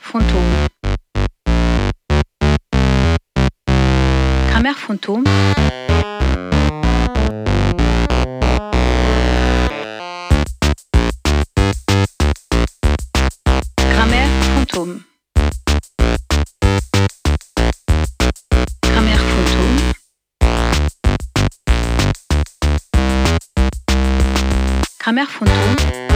fantôme. Grammaire fantôme. Grammaire fantôme. Grammaire fantôme. Grammaire fantôme.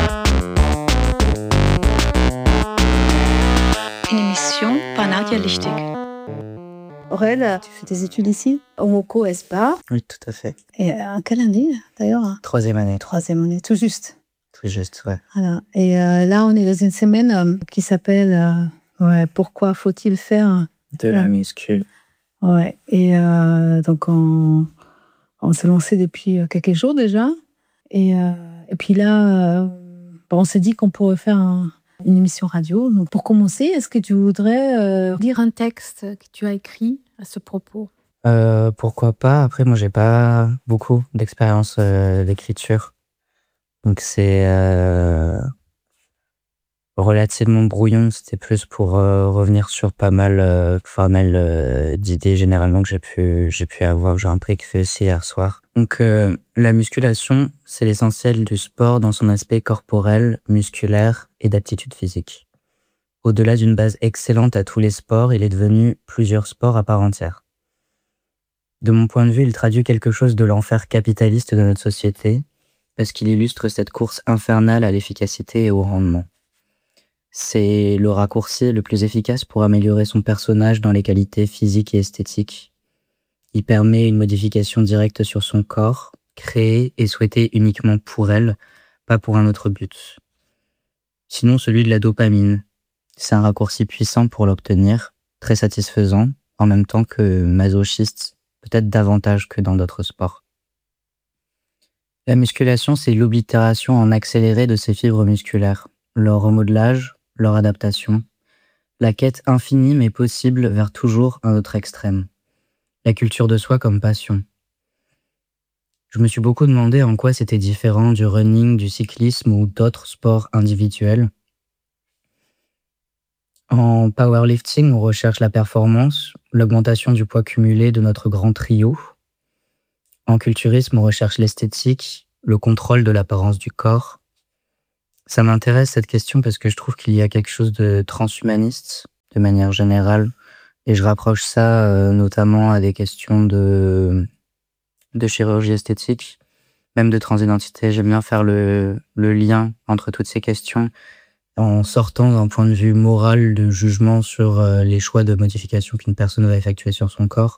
Une émission par Nadia Lichtig. Aurèle, tu fais tes études ici, au MOCO ESPA. Oui, tout à fait. Et en quelle année, d'ailleurs? Troisième année. Troisième année, tout juste. Tout juste, ouais. Voilà. Et là, on est dans une semaine qui s'appelle Pourquoi faut-il faire De la muscu. Ouais. Et donc, on s'est lancé depuis quelques jours déjà. Et puis là, on s'est dit qu'on pourrait faire une émission radio. Donc, pour commencer, est-ce que tu voudrais lire un texte que tu as écrit à ce propos? Pourquoi pas. Après, moi, j'ai pas beaucoup d'expérience d'écriture. Donc, c'est relativement brouillon. C'était plus pour revenir sur pas mal d'idées généralement que j'ai pu avoir. J'ai un peu écrit aussi hier soir. Donc, la musculation, c'est l'essentiel du sport dans son aspect corporel, musculaire et d'aptitude physique. Au-delà d'une base excellente à tous les sports, il est devenu plusieurs sports à part entière. De mon point de vue, il traduit quelque chose de l'enfer capitaliste de notre société, parce qu'il illustre cette course infernale à l'efficacité et au rendement. C'est le raccourci le plus efficace pour améliorer son personnage dans les qualités physiques et esthétiques. Il permet une modification directe sur son corps, créée et souhaitée uniquement pour elle, pas pour un autre but. Sinon, celui de la dopamine. C'est un raccourci puissant pour l'obtenir, très satisfaisant, en même temps que masochiste, peut-être davantage que dans d'autres sports. La musculation, c'est l'oblitération en accéléré de ces fibres musculaires, leur remodelage, leur adaptation, la quête infinie mais possible vers toujours un autre extrême. La culture de soi comme passion. Je me suis beaucoup demandé en quoi c'était différent du running, du cyclisme ou d'autres sports individuels. En powerlifting, on recherche la performance, l'augmentation du poids cumulé de notre grand trio. En culturisme, on recherche l'esthétique, le contrôle de l'apparence du corps. Ça m'intéresse cette question parce que je trouve qu'il y a quelque chose de transhumaniste, de manière générale, et je rapproche ça notamment à des questions de chirurgie esthétique, même de transidentité. J'aime bien faire le lien entre toutes ces questions en sortant d'un point de vue moral de jugement sur les choix de modification qu'une personne va effectuer sur son corps.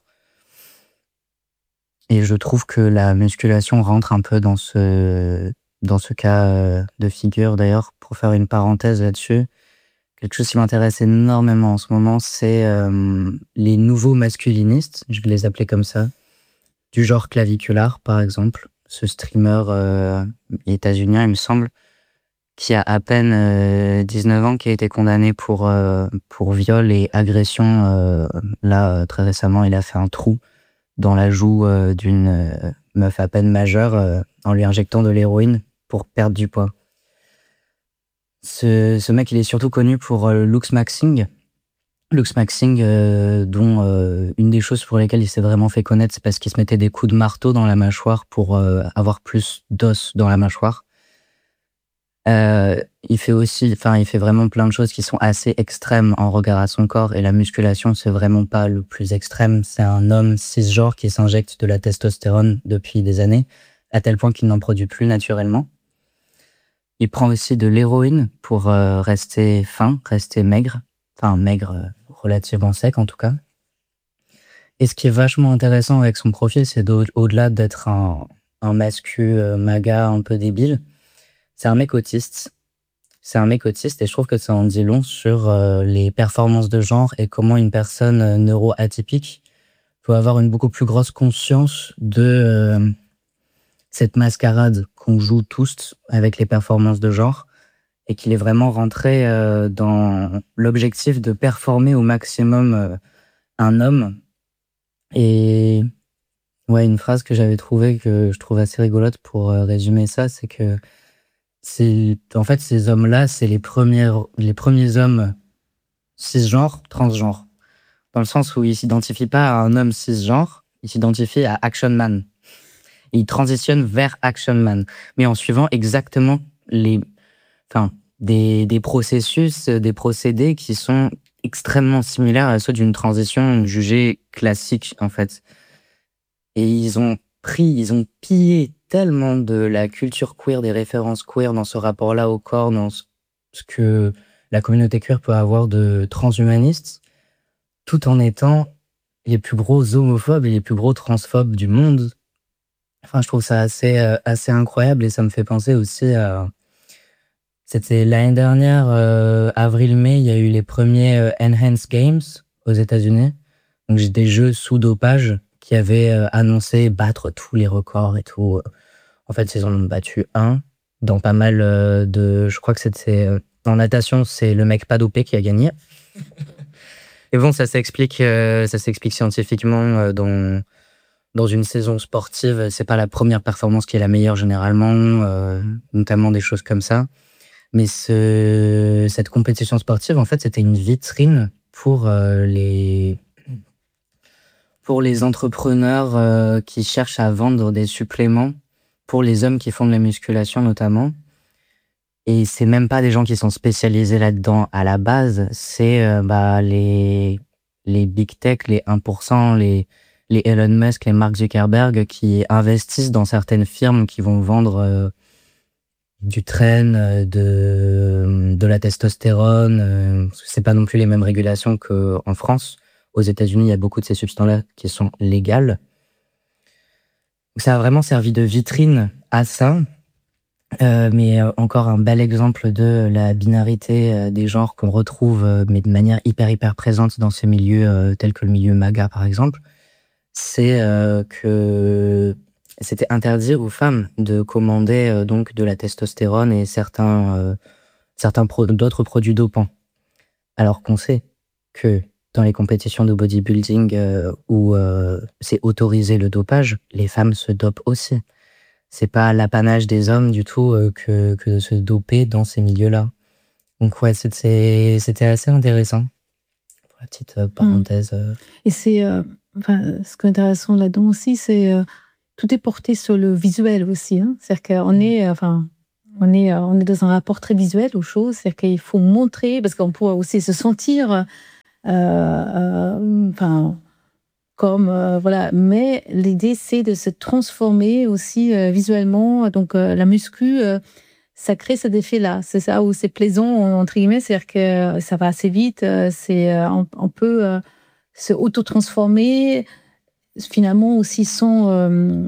Et je trouve que la musculation rentre un peu dans ce cas de figure. D'ailleurs, pour faire une parenthèse là-dessus, quelque chose qui m'intéresse énormément en ce moment, c'est les nouveaux masculinistes, je vais les appeler comme ça, du genre Claviculaire, par exemple, ce streamer états-unien, il me semble, qui a à peine 19 ans, qui a été condamné pour viol et agression. Très récemment, il a fait un trou dans la joue d'une meuf à peine majeure en lui injectant de l'héroïne pour perdre du poids. Ce mec, il est surtout connu pour Looksmaxxing. Looksmaxxing, dont une des choses pour lesquelles il s'est vraiment fait connaître, c'est parce qu'il se mettait des coups de marteau dans la mâchoire pour avoir plus d'os dans la mâchoire. Il fait vraiment plein de choses qui sont assez extrêmes en regard à son corps, et la musculation, c'est vraiment pas le plus extrême. C'est un homme cisgenre qui s'injecte de la testostérone depuis des années, à tel point qu'il n'en produit plus naturellement. Il prend aussi de l'héroïne pour rester fin, rester maigre. Enfin, maigre, relativement sec en tout cas. Et ce qui est vachement intéressant avec son profil, c'est au-delà d'être un mascu maga un peu débile, c'est un mec autiste. C'est un mec autiste et je trouve que ça en dit long sur les performances de genre et comment une personne neuroatypique peut avoir une beaucoup plus grosse conscience de cette mascarade qu'on joue tous avec les performances de genre, et qu'il est vraiment rentré dans l'objectif de performer au maximum un homme. Et ouais, une phrase que j'avais trouvée, que je trouve assez rigolote pour résumer ça, c'est que en fait, ces hommes-là, c'est les premiers hommes cisgenre, transgenre. Dans le sens où il s'identifie pas à un homme cisgenre, il s'identifie à Action Man. Il transitionne vers Action Man, mais en suivant exactement des processus, des procédés qui sont extrêmement similaires à ceux d'une transition jugée classique, en fait. Et ils ont pillé tellement de la culture queer, des références queer dans ce rapport-là au corps, dans ce que la communauté queer peut avoir de transhumanistes, tout en étant les plus gros homophobes et les plus gros transphobes du monde. Enfin, je trouve ça assez incroyable, et ça me fait penser aussi à... C'était l'année dernière, avril-mai, il y a eu les premiers Enhanced Games aux États-Unis. Donc, j'ai des jeux sous dopage qui avaient annoncé battre tous les records et tout. En fait, ils en ont battu un dans pas mal de... Je crois que c'était... en natation, c'est le mec pas dopé qui a gagné. Et bon, ça s'explique scientifiquement dans une saison sportive. C'est pas la première performance qui est la meilleure généralement, notamment des choses comme ça. Mais cette compétition sportive, en fait, c'était une vitrine pour les entrepreneurs qui cherchent à vendre des suppléments pour les hommes qui font de la musculation notamment. Et c'est même pas des gens qui sont spécialisés là-dedans à la base, c'est les big tech, les 1%, les Elon Musk, les Mark Zuckerberg qui investissent dans certaines firmes qui vont vendre du train, de la testostérone. C'est pas non plus les mêmes régulations qu'en France. Aux États-Unis, il y a beaucoup de ces substances-là qui sont légales. Ça a vraiment servi de vitrine à ça. Mais encore un bel exemple de la binarité des genres qu'on retrouve, mais de manière hyper présente dans ces milieux tels que le milieu MAGA par exemple, c'est que c'était interdit aux femmes de commander donc de la testostérone et certains d'autres produits dopants. Alors qu'on sait que dans les compétitions de bodybuilding où c'est autorisé le dopage, les femmes se dopent aussi. C'est pas l'apanage des hommes du tout que de se doper dans ces milieux-là. Donc ouais, c'était assez intéressant. Pour la petite parenthèse. Et c'est, ce qui est intéressant là-dedans aussi, c'est tout est porté sur le visuel aussi. Hein. C'est-à-dire qu'on est, on est dans un rapport très visuel aux choses. C'est-à-dire qu'il faut montrer, parce qu'on peut aussi se sentir, comme voilà, mais l'idée c'est de se transformer aussi visuellement. Donc la muscu, ça crée cet effet-là. C'est ça où c'est plaisant entre guillemets, c'est-à-dire que ça va assez vite. On peut se auto-transformer finalement aussi sans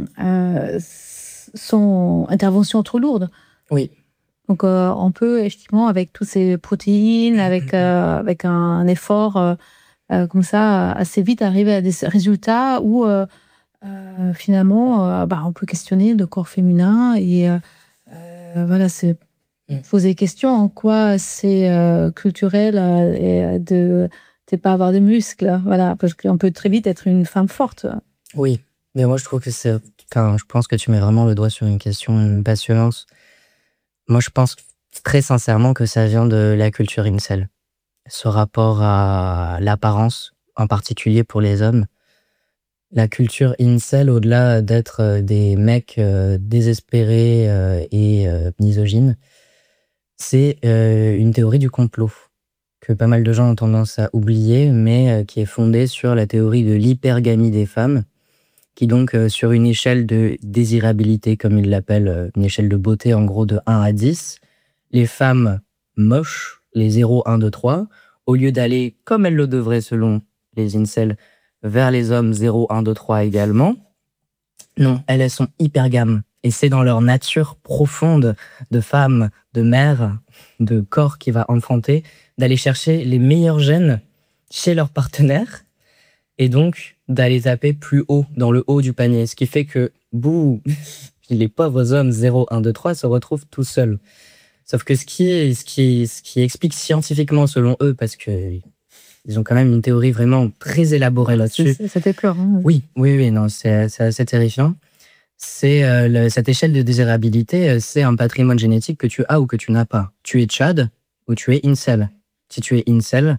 intervention trop lourde. Oui. Donc on peut effectivement avec toutes ces protéines, avec un effort. Comme ça, assez vite arriver à des résultats où finalement, on peut questionner le corps féminin et voilà, c'est poser des questions en quoi c'est culturel de pas avoir de muscles, voilà, parce qu'on peut très vite être une femme forte. Oui, mais moi je trouve que je pense que tu mets vraiment le doigt sur une question passionnante. Moi je pense très sincèrement que ça vient de la culture incel. Ce rapport à l'apparence, en particulier pour les hommes. La culture incel, au-delà d'être des mecs désespérés et misogynes, c'est une théorie du complot que pas mal de gens ont tendance à oublier, mais qui est fondée sur la théorie de l'hypergamie des femmes, qui donc, sur une échelle de désirabilité, comme ils l'appellent, une échelle de beauté en gros de 1 à 10, les femmes moches, les 0, 1, 2, 3, au lieu d'aller, comme elles le devraient selon les incels, vers les hommes 0, 1, 2, 3 également, non, elles sont hypergames. Et c'est dans leur nature profonde de femme, de mère, de corps qui va enfanter, d'aller chercher les meilleurs gènes chez leur partenaire et donc d'aller taper plus haut, dans le haut du panier. Ce qui fait que, les pauvres hommes 0, 1, 2, 3 se retrouvent tout seuls. Sauf que ce qui explique scientifiquement selon eux, parce que ils ont quand même une théorie vraiment très élaborée là-dessus. C'était peur. Hein. Oui, non, c'est assez terrifiant. C'est cette échelle de désirabilité, c'est un patrimoine génétique que tu as ou que tu n'as pas. Tu es Tchad ou tu es incel. Si tu es incel,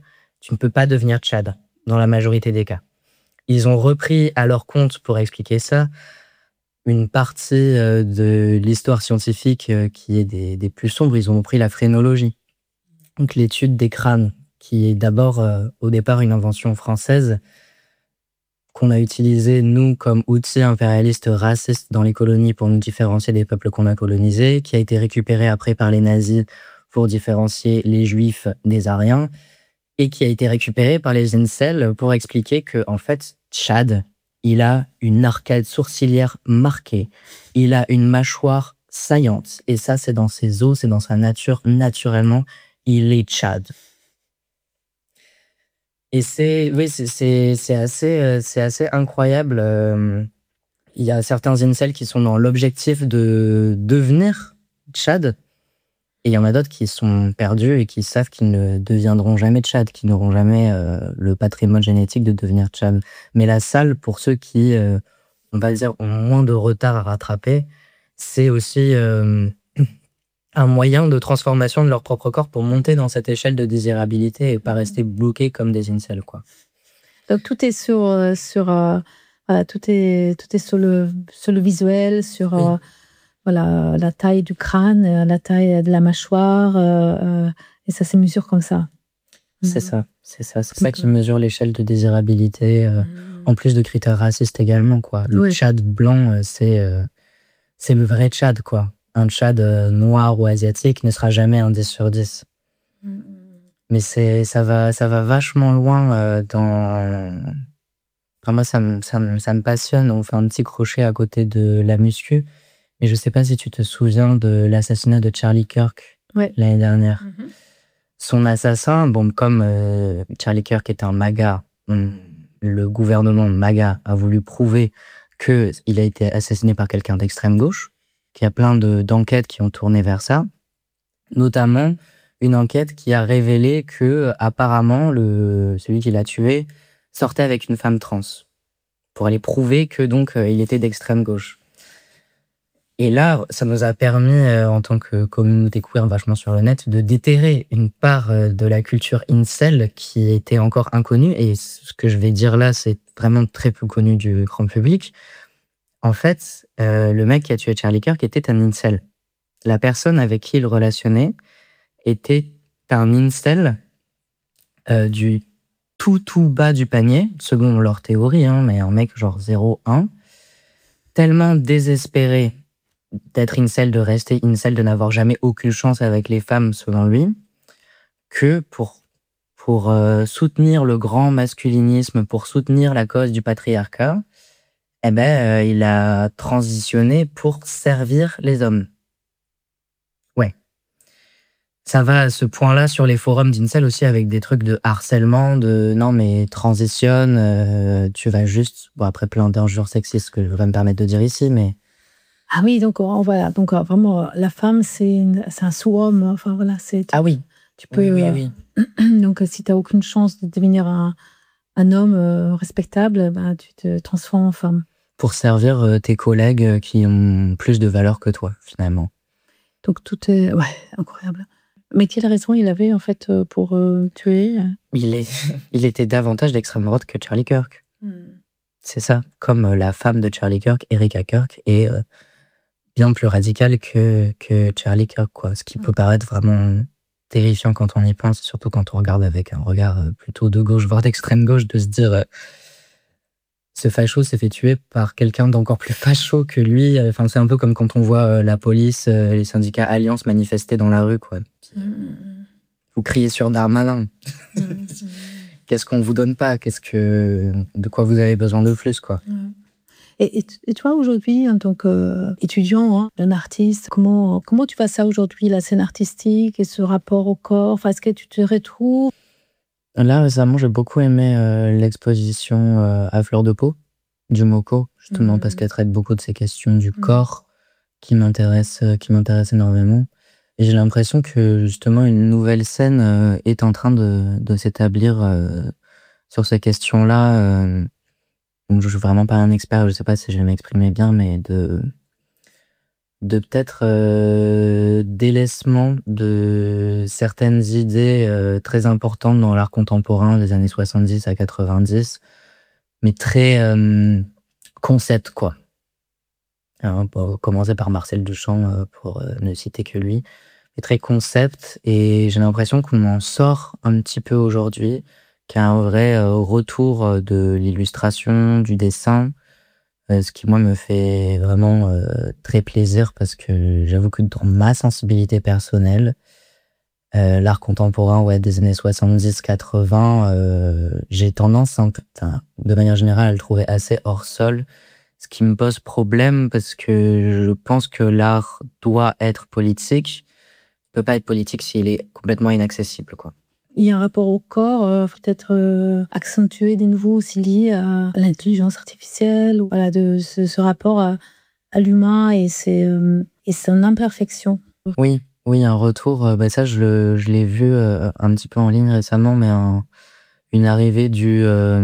tu ne peux pas devenir Tchad dans la majorité des cas. Ils ont repris à leur compte, pour expliquer ça, une partie de l'histoire scientifique qui est des plus sombres. Ils ont pris la phrénologie, donc l'étude des crânes, qui est d'abord, au départ, une invention française qu'on a utilisée, nous, comme outil impérialiste raciste dans les colonies pour nous différencier des peuples qu'on a colonisés, qui a été récupérée après par les nazis pour différencier les juifs des Aryens, et qui a été récupérée par les incels pour expliquer que, en fait, Tchad, il a une arcade sourcilière marquée, il a une mâchoire saillante, et ça, c'est dans ses os, c'est dans sa nature, naturellement, il est Tchad. Et c'est assez incroyable. Il y a certains incels qui sont dans l'objectif de devenir Tchad, et il y en a d'autres qui sont perdus et qui savent qu'ils ne deviendront jamais Tchad, qui n'auront jamais le patrimoine génétique de devenir Tchad. Mais la salle, pour ceux qui, on va dire, ont moins de retard à rattraper, c'est aussi un moyen de transformation de leur propre corps pour monter dans cette échelle de désirabilité et pas rester bloqué comme des incels, quoi. Donc tout est voilà, tout est sur le visuel, sur voilà, la taille du crâne, la taille de la mâchoire, et ça se mesure comme ça. C'est ça. C'est ça que se mesure l'échelle de désirabilité, en plus de critères racistes également, quoi. Le Tchad blanc, c'est le vrai Tchad, quoi. Un Tchad noir ou asiatique ne sera jamais un 10 sur 10. Mais ça va vachement loin dans... Enfin, moi, ça me passionne. On fait un petit crochet à côté de la muscu. Mais je sais pas si tu te souviens de l'assassinat de Charlie Kirk l'année dernière. Son assassin, bon, comme Charlie Kirk est un MAGA, le gouvernement MAGA a voulu prouver qu'il a été assassiné par quelqu'un d'extrême gauche. Il y a plein d'enquêtes qui ont tourné vers ça, notamment une enquête qui a révélé que apparemment celui qui l'a tué sortait avec une femme trans pour aller prouver que donc il était d'extrême gauche. Et là, ça nous a permis, en tant que communauté queer vachement sur le net, de déterrer une part de la culture incel qui était encore inconnue. Et ce que je vais dire là, c'est vraiment très peu connu du grand public. En fait, le mec qui a tué Charlie Kirk était un incel. La personne avec qui il relationnait était un incel du tout bas du panier, selon leur théorie, mais un mec genre 0,1, tellement désespéré d'être incel, de rester incel, de n'avoir jamais aucune chance avec les femmes, selon lui, que pour soutenir le grand masculinisme, pour soutenir la cause du patriarcat, il a transitionné pour servir les hommes. Ouais. Ça va à ce point-là sur les forums d'incel aussi, avec des trucs de harcèlement, de non mais transitionne, tu vas juste... Bon, après plein d'injures sexistes que je vais pas me permettre de dire ici, mais... Ah oui, donc voilà, donc vraiment, la femme, c'est un sous-homme, enfin voilà, Ah oui. Tu peux... Oui. Donc si tu n'as aucune chance de devenir un homme respectable, tu te transformes en femme. Pour servir tes collègues qui ont plus de valeur que toi, finalement. Donc tout est... Ouais, incroyable. Mais quelle raison il avait, en fait, pour tuer Il était davantage d'extrême droite que Charlie Kirk. C'est ça. Comme la femme de Charlie Kirk, Erika Kirk, est bien plus radicale que Charlie Kirk, quoi. Ce qui peut paraître vraiment terrifiant quand on y pense, surtout quand on regarde avec un regard plutôt de gauche, voire d'extrême gauche, de se dire... Ce facho s'est fait tuer par quelqu'un d'encore plus facho que lui. Enfin, c'est un peu comme quand on voit la police, les syndicats Alliance manifester dans la rue, quoi. Vous criez sur Darmanin. Qu'est-ce qu'on vous donne pas ? De quoi vous avez besoin de plus, quoi. Et toi, aujourd'hui, en tant qu'étudiant, un artiste, comment tu vois ça aujourd'hui, la scène artistique et ce rapport au corps ? Enfin, est-ce que tu te retrouves ? Là, récemment, j'ai beaucoup aimé l'exposition à fleur de peau du MoCo, justement parce qu'elle traite beaucoup de ces questions du corps qui m'intéressent énormément. Et j'ai l'impression que, justement, une nouvelle scène est en train de s'établir sur ces questions-là. Donc, je ne suis vraiment pas un expert, je ne sais pas si je vais m'exprimer bien, mais de peut-être délaissement de certaines idées très importantes dans l'art contemporain des années 70 à 90, mais très concept, quoi. Hein, pour commencer par Marcel Duchamp, pour ne citer que lui. Mais très concept, et j'ai l'impression qu'on en sort un petit peu aujourd'hui, qu'il y a un vrai retour de l'illustration, du dessin, ce qui, moi, me fait vraiment très plaisir, parce que j'avoue que dans ma sensibilité personnelle, l'art contemporain, ouais, des années 70-80, j'ai tendance, de manière générale, à le trouver assez hors sol, ce qui me pose problème, parce que je pense que l'art doit être politique. Il peut pas être politique s'il est complètement inaccessible, quoi. Il y a un rapport au corps, peut-être accentué de nouveau, aussi lié à l'intelligence artificielle, ou voilà, de ce rapport à l'humain et son imperfection. Oui, un retour, ça je l'ai vu un petit peu en ligne récemment, mais une arrivée du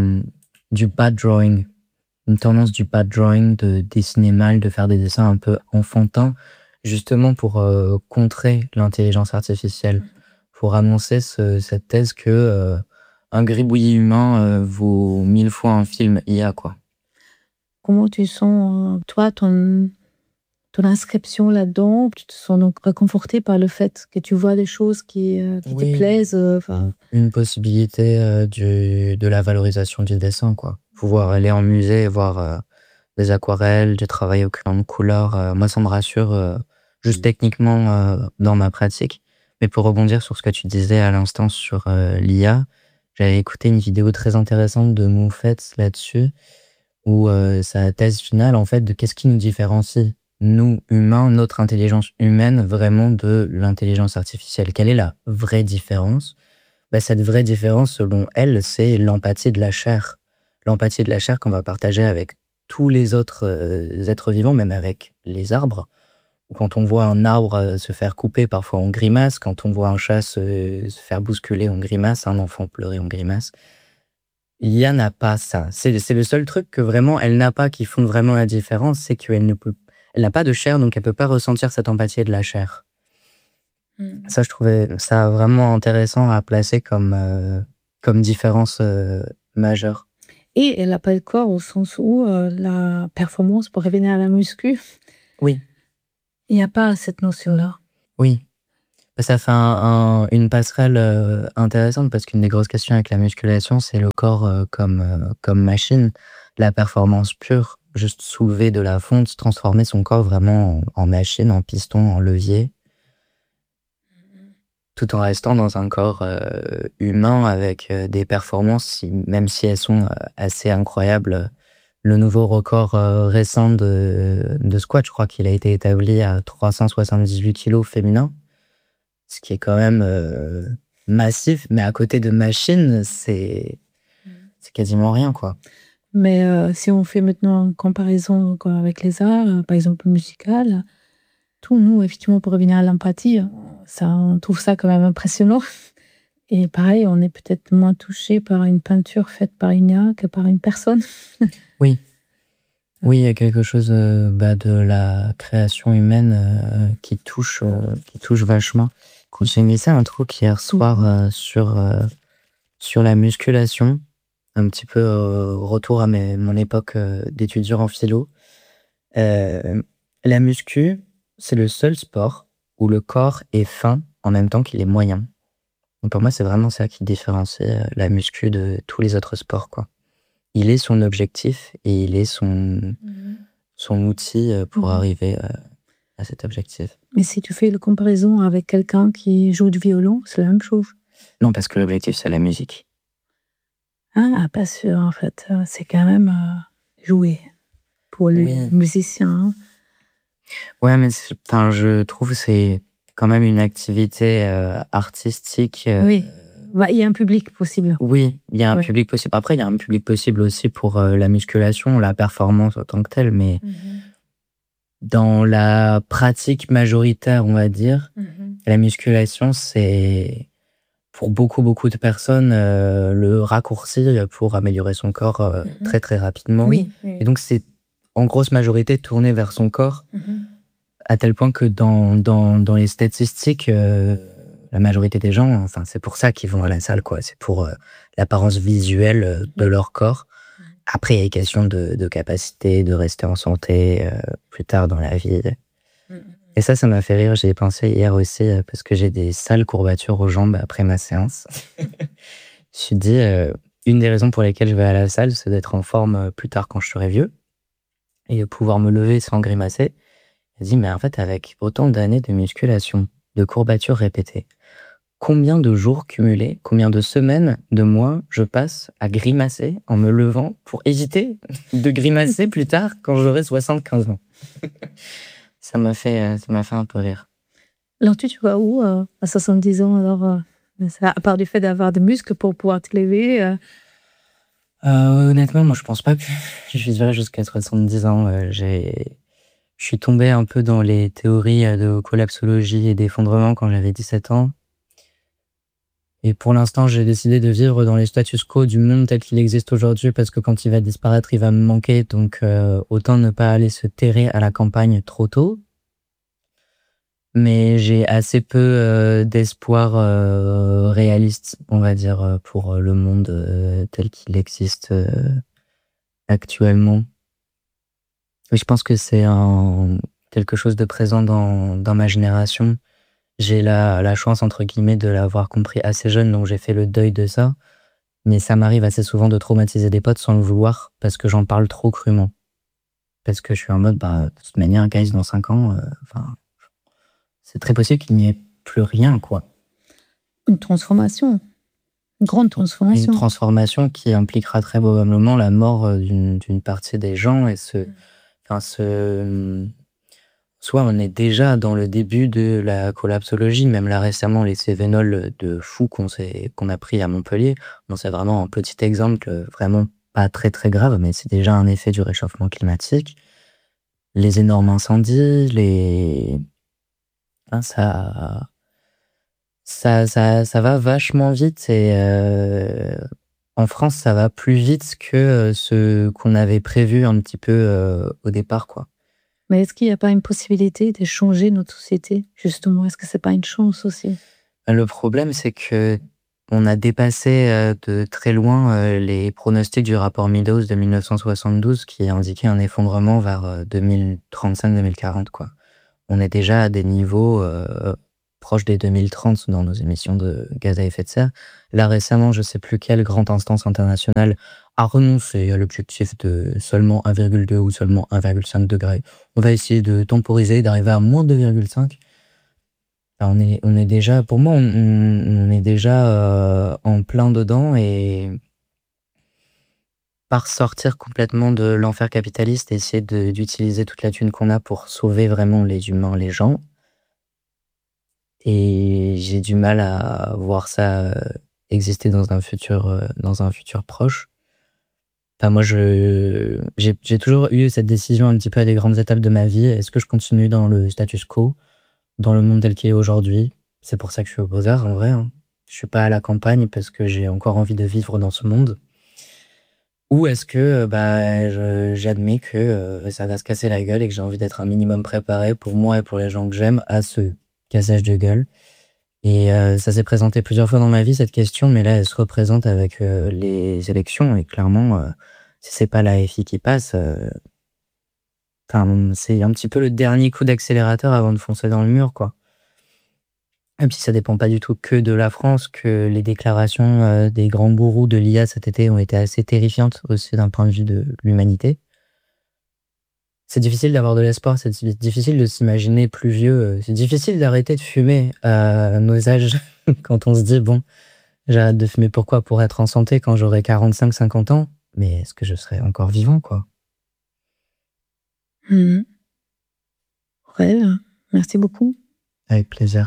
bad drawing, une tendance du bad drawing, de dessiner mal, de faire des dessins un peu enfantins, justement pour contrer l'intelligence artificielle, pour annoncer cette thèse que un gribouillis humain vaut 1000 fois un film IA, quoi. Comment tu sens, toi, ton inscription là-dedans? Tu te sens donc réconforté par le fait que tu vois des choses qui Oui. te plaisent, Une possibilité de la valorisation du dessin, quoi. Pouvoir aller en musée et voir des aquarelles, du travail au crayon de couleur, moi ça me rassure juste techniquement dans ma pratique. Mais pour rebondir sur ce que tu disais à l'instant sur l'IA, j'avais écouté une vidéo très intéressante de Moufet là-dessus, où sa thèse finale, en fait, de qu'est-ce qui nous différencie, nous, humains, notre intelligence humaine, vraiment de l'intelligence artificielle. Quelle est la vraie différence? Cette vraie différence, selon elle, c'est l'empathie de la chair. L'empathie de la chair qu'on va partager avec tous les autres êtres vivants, même avec les arbres. Quand on voit un arbre se faire couper, parfois on grimace. Quand on voit un chat se faire bousculer, on grimace. Un enfant pleurer, on grimace. L'IA n'a pas ça. C'est le seul truc que vraiment elle n'a pas, qui font vraiment la différence, c'est qu'elle n'a pas de chair, donc elle peut pas ressentir cette empathie de la chair. Ça, je trouvais ça vraiment intéressant à placer comme différence majeure. Et elle n'a pas le corps, au sens où la performance, pour revenir à la muscu, Oui. il n'y a pas cette notion-là. Oui. Ça fait une passerelle intéressante, parce qu'une des grosses questions avec la musculation, c'est le corps comme machine, la performance pure, juste soulever de la fonte, transformer son corps vraiment en machine, en piston, en levier, tout en restant dans un corps humain avec des performances, même si elles sont assez incroyables. Le nouveau record récent de squat, je crois qu'il a été établi à 378 kilos féminin, ce qui est quand même massif, mais à côté de machine, c'est quasiment rien, quoi. Mais si on fait maintenant une comparaison avec les arts, par exemple musical, tout, nous, effectivement, pour revenir à l'empathie, on trouve ça quand même impressionnant. Et pareil, on est peut-être moins touché par une peinture faite par une IA que par une personne. Oui. Oui, il y a quelque chose de la création humaine qui touche vachement. J'ai mis ça un truc hier soir sur la musculation, un petit peu retour à mon époque d'étudiant en philo. La muscu, c'est le seul sport où le corps est fin en même temps qu'il est moyen. Donc pour moi, c'est vraiment ça qui différencie la muscu de tous les autres sports, quoi. Il est son objectif et il est son outil pour arriver à cet objectif. Mais si tu fais la comparaison avec quelqu'un qui joue du violon, c'est la même chose. Non, parce que l'objectif, c'est la musique. Ah, pas sûr, en fait. C'est quand même jouer pour les musiciens. Hein. Ouais, mais je trouve que c'est quand même une activité artistique. Oui. Il y a un public possible. Oui, il y a un public possible. Après, il y a un public possible aussi pour la musculation, la performance en tant que telle, mais dans la pratique majoritaire, on va dire, la musculation, c'est pour beaucoup de personnes le raccourci pour améliorer son corps très très rapidement. Oui. Et donc, c'est en grosse majorité tourné vers son corps. À tel point que dans les statistiques, la majorité des gens, enfin, c'est pour ça qu'ils vont à la salle, quoi. C'est pour l'apparence visuelle de leur corps. Après, il y a une question de capacité de rester en santé plus tard dans la vie. Et ça m'a fait rire. J'y ai pensé hier aussi parce que j'ai des sales courbatures aux jambes après ma séance. Je me suis dit, une des raisons pour lesquelles je vais à la salle, c'est d'être en forme plus tard quand je serai vieux et pouvoir me lever sans grimacer. Je me dis, mais en fait, avec autant d'années de musculation, de courbatures répétées, combien de jours cumulés, combien de semaines, de mois je passe à grimacer en me levant pour éviter de grimacer plus tard quand j'aurai 75 ans. Ça m'a fait un peu rire. Alors, tu vas où à 70 ans alors, à part du fait d'avoir des muscles pour pouvoir te lever Honnêtement, moi, je pense pas que je vivrai jusqu'à 70 ans. Je suis tombé un peu dans les théories de collapsologie et d'effondrement quand j'avais 17 ans. Et pour l'instant, j'ai décidé de vivre dans les status quo du monde tel qu'il existe aujourd'hui parce que quand il va disparaître, il va me manquer. Donc, autant ne pas aller se terrer à la campagne trop tôt. Mais j'ai assez peu d'espoir réaliste, on va dire, pour le monde tel qu'il existe actuellement. Et je pense que c'est quelque chose de présent dans ma génération. J'ai la chance, entre guillemets, de l'avoir compris assez jeune, donc j'ai fait le deuil de ça. Mais ça m'arrive assez souvent de traumatiser des potes sans le vouloir, parce que j'en parle trop crûment. Parce que je suis en mode, de toute manière, guys, dans 5 ans, c'est très possible qu'il n'y ait plus rien, quoi. Une transformation. Une grande transformation. Une transformation qui impliquera très probablement la mort d'une partie des gens et soit on est déjà dans le début de la collapsologie, même là récemment, les Cévenols de fou qu'on a pris à Montpellier. Bon, c'est vraiment un petit exemple, vraiment pas très très grave, mais c'est déjà un effet du réchauffement climatique. Les énormes incendies, ça va vachement vite et en France, ça va plus vite que ce qu'on avait prévu un petit peu au départ, quoi. Mais est-ce qu'il n'y a pas une possibilité de changer notre société, justement? Est-ce que c'est pas une chance aussi? Le problème, c'est que on a dépassé de très loin les pronostics du rapport Meadows de 1972 qui indiquait un effondrement vers 2035-2040, quoi. On est déjà à des niveaux proches des 2030 dans nos émissions de gaz à effet de serre. Là, récemment, je ne sais plus quelle grande instance internationale a renoncé à l'objectif de seulement 1,2 ou seulement 1,5 degré. On va essayer de temporiser, d'arriver à moins 2,5. On est déjà, pour moi, on est déjà en plein dedans et par sortir complètement de l'enfer capitaliste et essayer d'utiliser toute la thune qu'on a pour sauver vraiment les humains, les gens. Et j'ai du mal à voir ça exister dans un futur proche. Enfin, moi, j'ai toujours eu cette décision un petit peu à des grandes étapes de ma vie. Est-ce que je continue dans le status quo, dans le monde tel qu'il est aujourd'hui? C'est pour ça que je suis aux Beaux-Arts, en vrai. Je suis pas à la campagne parce que j'ai encore envie de vivre dans ce monde. Ou est-ce que j'admets que ça va se casser la gueule et que j'ai envie d'être un minimum préparé pour moi et pour les gens que j'aime à ce cassage de gueule. Et ça s'est présenté plusieurs fois dans ma vie, cette question, mais là, elle se représente avec les élections. Et clairement, si c'est pas la FI qui passe, c'est un petit peu le dernier coup d'accélérateur avant de foncer dans le mur, quoi. Même si ça dépend pas du tout que de la France, que les déclarations des grands gourous de l'IA cet été ont été assez terrifiantes aussi d'un point de vue de l'humanité. C'est difficile d'avoir de l'espoir, c'est difficile de s'imaginer plus vieux, c'est difficile d'arrêter de fumer à nos âges quand on se dit, bon, j'arrête de fumer pourquoi? Pour être en santé quand j'aurai 45-50 ans, mais est-ce que je serai encore vivant, quoi? Ouais, merci beaucoup. Avec plaisir.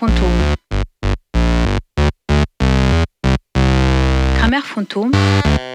Grammaire fantôme.